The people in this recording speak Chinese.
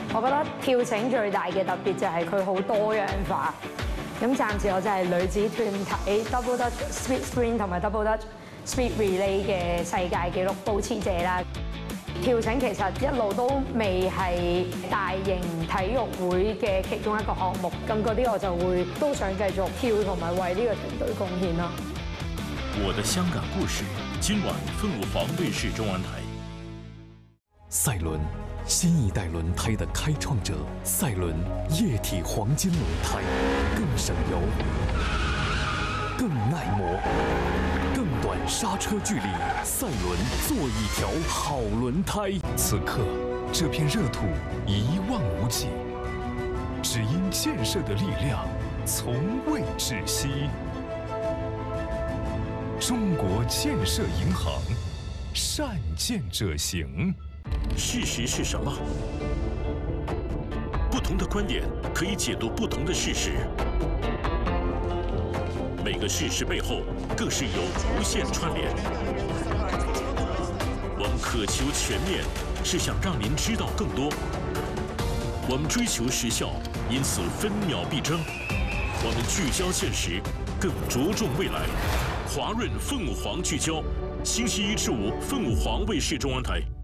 我覺得跳繩最大嘅特別就係佢好多樣化。咁暫時我就係女子團體 Double Dutch Speed Sprint 同埋 Double Dutch Speed Relay 嘅世界紀錄保持者啦。跳繩其實一路都未係大型體育會嘅其中一個項目，咁嗰啲我就會都想繼續跳同埋為呢個團隊貢獻咯。 我的香港故事，今晚凤舞凰卫視中文台。 赛伦，新一代轮胎的开创者。赛伦液体黄金轮胎，更省油，更耐磨，更短刹车距离。赛伦做一条好轮胎。此刻，这片热土一望无际，只因建设的力量从未止息。中国建设银行，善建者行。 事实是什么？不同的观点可以解读不同的事实，每个事实背后更是有无限串联。我们渴求全面，是想让您知道更多。我们追求时效，因此分秒必争。我们聚焦现实，更着重未来。华润凤舞凰聚焦，星期一至五，凤舞凰卫视中文台。